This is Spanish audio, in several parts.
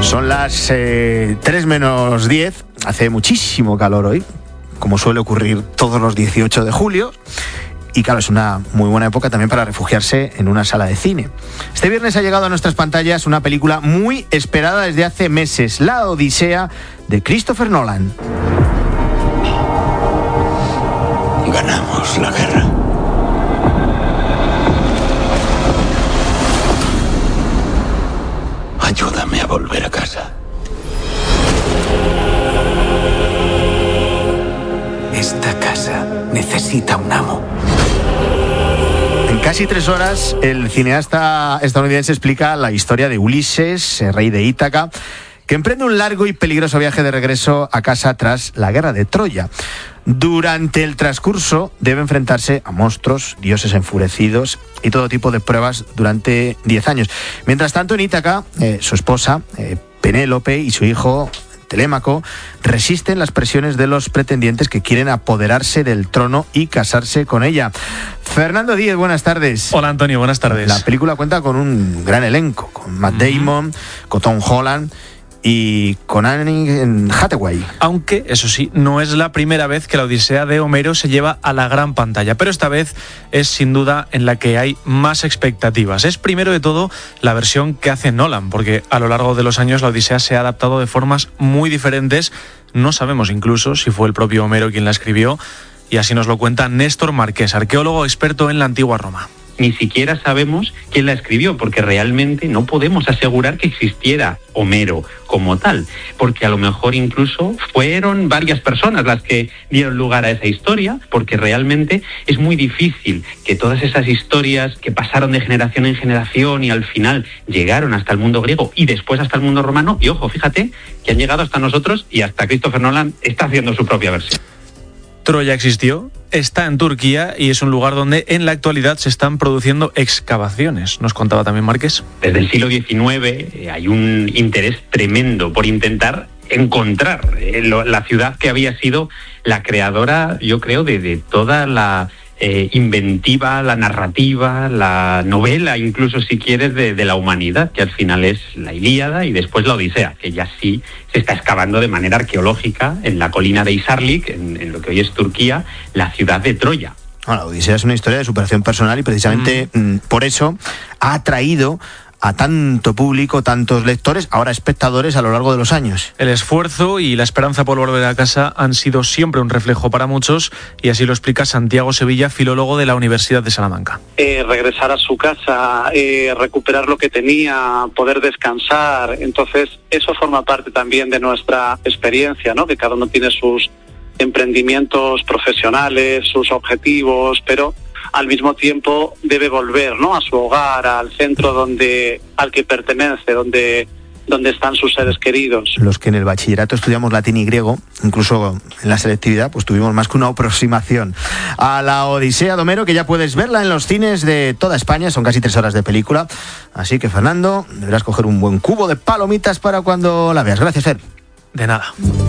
Son las 3 menos 10, hace muchísimo calor hoy, como suele ocurrir todos los 18 de julio. Y claro, es una muy buena época también para refugiarse en una sala de cine. Este viernes ha llegado a nuestras pantallas una película muy esperada desde hace meses, La Odisea, de Christopher Nolan. Ganamos la guerra. Ayúdame a volver a casa. Esta casa necesita un amo. En casi 3 horas, el cineasta estadounidense explica la historia de Ulises, rey de Ítaca, que emprende un largo y peligroso viaje de regreso a casa tras la guerra de Troya. Durante el transcurso debe enfrentarse a monstruos, dioses enfurecidos y todo tipo de pruebas durante 10 años. Mientras tanto, en Ítaca, su esposa, Penélope, y su hijo, Telémaco, resisten las presiones de los pretendientes que quieren apoderarse del trono y casarse con ella. Fernando Díez, buenas tardes. Hola, Antonio, buenas tardes. La película cuenta con un gran elenco, con Matt Damon, con Tom Holland y con Anne Hathaway. Aunque, eso sí, no es la primera vez que la Odisea de Homero se lleva a la gran pantalla, pero esta vez es sin duda en la que hay más expectativas. Es primero de todo la versión que hace Nolan, porque a lo largo de los años la Odisea se ha adaptado de formas muy diferentes. No sabemos incluso si fue el propio Homero quien la escribió, y así nos lo cuenta Néstor Marqués, arqueólogo experto en la antigua Roma. Ni siquiera sabemos quién la escribió, porque realmente no podemos asegurar que existiera Homero como tal, porque a lo mejor incluso fueron varias personas las que dieron lugar a esa historia, porque realmente es muy difícil que todas esas historias que pasaron de generación en generación y al final llegaron hasta el mundo griego y después hasta el mundo romano, y ojo, fíjate que han llegado hasta nosotros y hasta Christopher Nolan está haciendo su propia versión. Troya existió, está en Turquía y es un lugar donde en la actualidad se están produciendo excavaciones. Nos contaba también Marqués. Desde el siglo XIX hay un interés tremendo por intentar encontrar la ciudad que había sido la creadora, yo creo, de toda la inventiva, la narrativa, la novela, incluso si quieres, de la humanidad, que al final es la Ilíada y después la Odisea, que ya sí se está excavando de manera arqueológica en la colina de Hisarlik, en lo que hoy es Turquía, la ciudad de Troya. Bueno, la Odisea es una historia de superación personal y precisamente por eso ha atraído a tanto público, tantos lectores, ahora espectadores a lo largo de los años. El esfuerzo y la esperanza por volver a casa han sido siempre un reflejo para muchos, y así lo explica Santiago Sevilla, filólogo de la Universidad de Salamanca. Regresar a su casa, recuperar lo que tenía, poder descansar, entonces eso forma parte también de nuestra experiencia, ¿no? Que cada uno tiene sus emprendimientos profesionales, sus objetivos, pero al mismo tiempo debe volver, ¿no?, a su hogar, al centro al que pertenece, donde están sus seres queridos. Los que en el bachillerato estudiamos latín y griego, incluso en la selectividad, pues tuvimos más que una aproximación a la Odisea de Homero, que ya puedes verla en los cines de toda España. Son casi 3 horas de película, así que, Fernando, deberás coger un buen cubo de palomitas para cuando la veas. Gracias, Fer. De nada.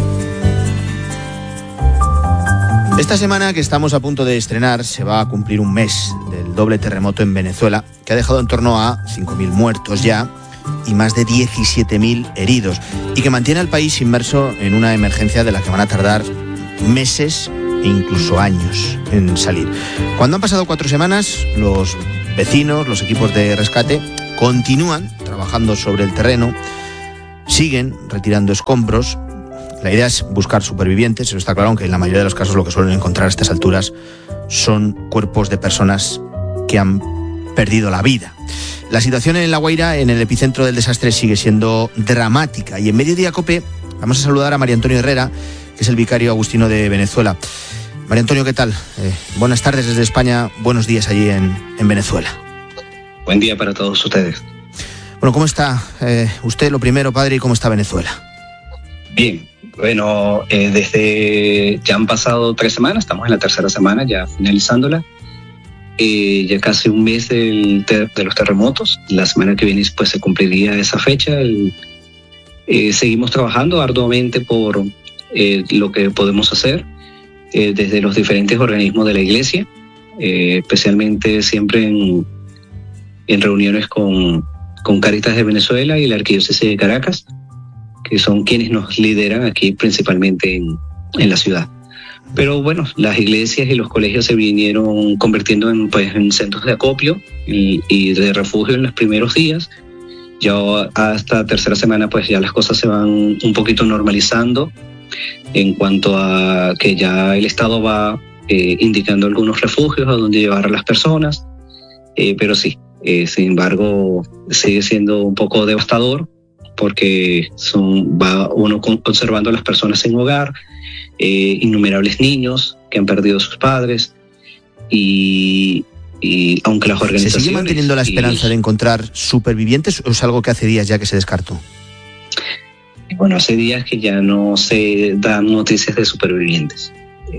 Esta semana que estamos a punto de estrenar se va a cumplir un mes del doble terremoto en Venezuela, que ha dejado en torno a 5.000 muertos ya y más de 17.000 heridos, y que mantiene al país inmerso en una emergencia de la que van a tardar meses e incluso años en salir. Cuando han pasado 4 semanas, los vecinos, los equipos de rescate, continúan trabajando sobre el terreno, siguen retirando escombros. La idea es buscar supervivientes, pero está claro, aunque en la mayoría de los casos lo que suelen encontrar a estas alturas son cuerpos de personas que han perdido la vida. La situación en La Guaira, en el epicentro del desastre, sigue siendo dramática, y en Mediodía COPE vamos a saludar a María Antonio Herrera, que es el vicario agustino de Venezuela. María Antonio, ¿qué tal? Buenas tardes desde España, buenos días allí en Venezuela. Buen día para todos ustedes. Bueno, ¿cómo está usted, lo primero, padre, y cómo está Venezuela? Bien, bueno, desde ya han pasado 3 semanas, estamos en la 3ª semana, ya finalizándola. Ya casi un mes de los terremotos. La semana que viene pues se cumpliría esa fecha. Seguimos trabajando arduamente por lo que podemos hacer desde los diferentes organismos de la Iglesia, especialmente siempre en reuniones con Cáritas de Venezuela y la Arquidiócesis de Caracas, que son quienes nos lideran aquí principalmente en la ciudad. Pero bueno, las iglesias y los colegios se vinieron convirtiendo en centros de acopio y de refugio en los primeros días. Ya hasta tercera semana pues ya las cosas se van un poquito normalizando en cuanto a que ya el Estado va indicando algunos refugios a donde llevar a las personas, pero sí, sin embargo sigue siendo un poco devastador porque va uno observando a las personas sin hogar, innumerables niños que han perdido a sus padres y aunque las organizaciones... ¿Se sigue manteniendo la esperanza de encontrar supervivientes o es algo que hace días ya que se descartó? Bueno, hace días que ya no se dan noticias de supervivientes.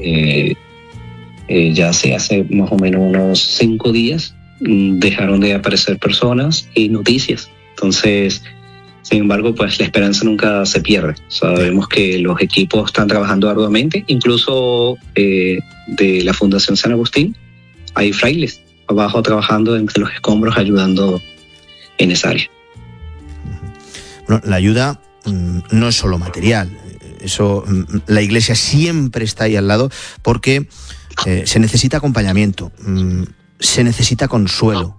Ya hace más o menos unos 5 días dejaron de aparecer personas y noticias. Entonces, sin embargo, pues la esperanza nunca se pierde. Sabemos que los equipos están trabajando arduamente, incluso de la Fundación San Agustín hay frailes abajo trabajando entre los escombros ayudando en esa área. Bueno, la ayuda no es solo material, eso la Iglesia siempre está ahí al lado porque se necesita acompañamiento, se necesita consuelo.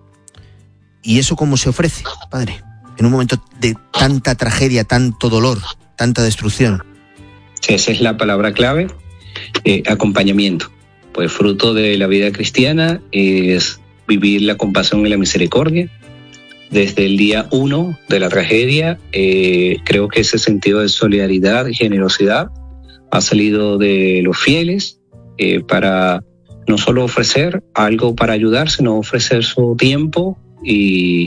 ¿Y eso cómo se ofrece, padre? En un momento de tanta tragedia, tanto dolor, tanta destrucción. Esa es la palabra clave, acompañamiento. Pues fruto de la vida cristiana es vivir la compasión y la misericordia. Desde el día 1 de la tragedia, creo que ese sentido de solidaridad y generosidad ha salido de los fieles para no solo ofrecer algo para ayudar, sino ofrecer su tiempo y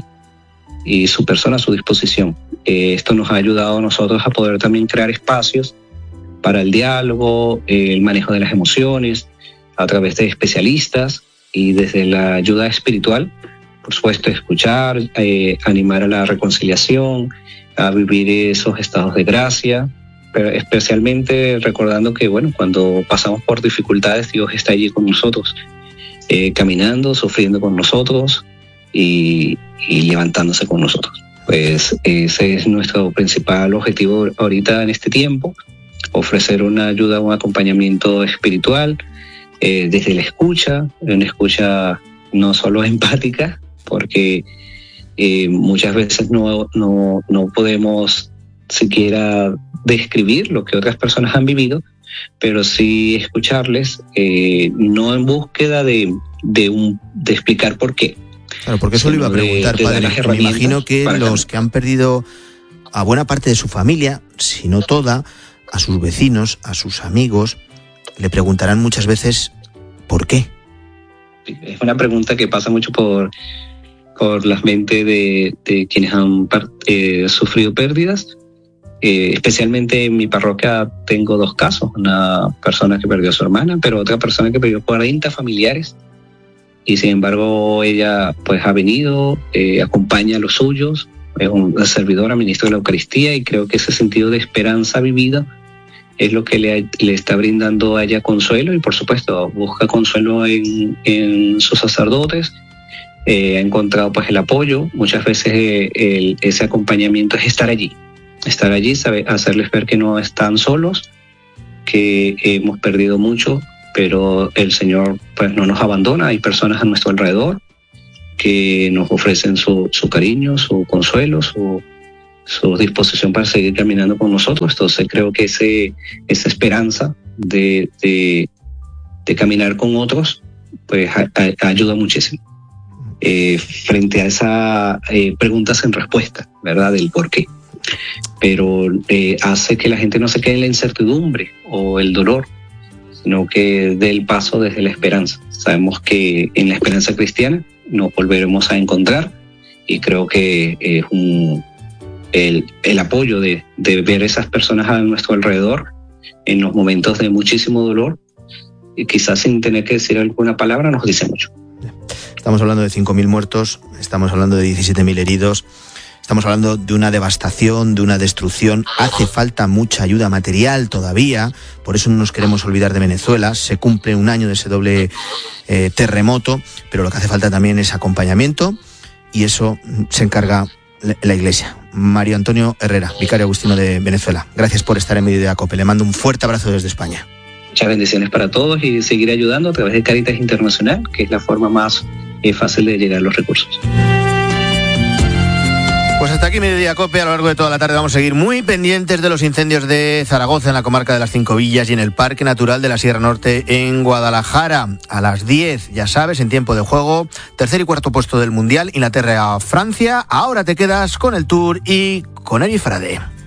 su persona a su disposición. Esto nos ha ayudado a nosotros a poder también crear espacios para el diálogo, el manejo de las emociones, a través de especialistas y desde la ayuda espiritual, por supuesto, escuchar, animar a la reconciliación, a vivir esos estados de gracia, pero especialmente recordando que, bueno, cuando pasamos por dificultades, Dios está allí con nosotros, caminando, sufriendo con nosotros y levantándose con nosotros. Pues ese es nuestro principal objetivo ahorita en este tiempo, ofrecer una ayuda, un acompañamiento espiritual, desde la escucha, una escucha no solo empática, porque muchas veces no podemos siquiera describir lo que otras personas han vivido, pero sí escucharles, no en búsqueda de explicar por qué. Claro, porque eso lo iba a preguntar, padre. Me imagino que los que han perdido a buena parte de su familia, si no toda, a sus vecinos, a sus amigos, le preguntarán muchas veces ¿por qué? Es una pregunta que pasa mucho por las mentes de quienes han sufrido pérdidas. Especialmente en mi parroquia tengo 2 casos, una persona que perdió a su hermana, pero otra persona que perdió 40 familiares y sin embargo ella pues ha venido, acompaña a los suyos, es una servidora, ministro de la Eucaristía, y creo que ese sentido de esperanza vivida es lo que le está brindando a ella consuelo, y por supuesto busca consuelo en sus sacerdotes. Ha encontrado pues el apoyo. Muchas veces ese acompañamiento es estar allí, hacerles ver que no están solos, que hemos perdido mucho, pero el Señor pues no nos abandona. Hay personas a nuestro alrededor que nos ofrecen su cariño, su consuelo, su disposición para seguir caminando con nosotros. Entonces creo que esa esperanza de caminar con otros pues ayuda muchísimo frente a esa preguntas en respuesta, ¿verdad? Del por qué, pero hace que la gente no se quede en la incertidumbre o el dolor, sino que dé el paso desde la esperanza. Sabemos que en la esperanza cristiana nos volveremos a encontrar, y creo que es el apoyo de ver esas personas a nuestro alrededor en los momentos de muchísimo dolor, y quizás sin tener que decir alguna palabra, nos dice mucho. Estamos hablando de 5.000 muertos, estamos hablando de 17.000 heridos, estamos hablando de una devastación, de una destrucción. Hace falta mucha ayuda material todavía, por eso no nos queremos olvidar de Venezuela. Se cumple 1 año de ese doble terremoto, pero lo que hace falta también es acompañamiento, y eso se encarga la Iglesia. Mario Antonio Herrera, vicario agustino de Venezuela. Gracias por estar en Mediodía COPE. Le mando un fuerte abrazo desde España. Muchas bendiciones para todos y seguir ayudando a través de Cáritas Internacional, que es la forma más fácil de llegar a los recursos. Pues hasta aquí Mediodía COPE. A lo largo de toda la tarde vamos a seguir muy pendientes de los incendios de Zaragoza, en la comarca de las Cinco Villas, y en el Parque Natural de la Sierra Norte en Guadalajara. A las 10, ya sabes, en tiempo de juego, tercer y cuarto puesto del Mundial, Inglaterra a Francia. Ahora te quedas con el Tour y con Eri Frade.